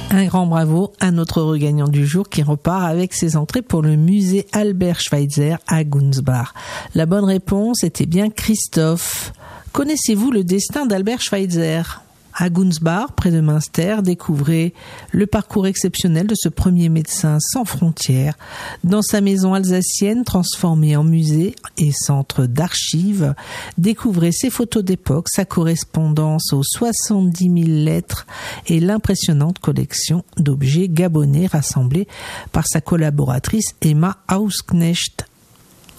Un grand bravo à notre regagnant du jour qui repart avec ses entrées pour le musée Albert Schweitzer à Gunzbach. La bonne réponse était bien Christophe. Connaissez-vous le destin d'Albert Schweitzer ? À Gunzbach, près de Münster, découvrez le parcours exceptionnel de ce premier médecin sans frontières. Dans sa maison alsacienne, transformée en musée et centre d'archives, découvrez ses photos d'époque, sa correspondance aux 70 000 lettres et l'impressionnante collection d'objets gabonais rassemblés par sa collaboratrice Emma Hausknecht.